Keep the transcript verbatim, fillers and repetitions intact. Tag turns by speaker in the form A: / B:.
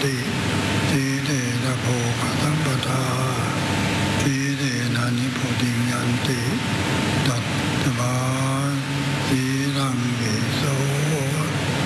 A: ติสีเลนะโภคสัมปทาสีเลนะนิพุติยันติ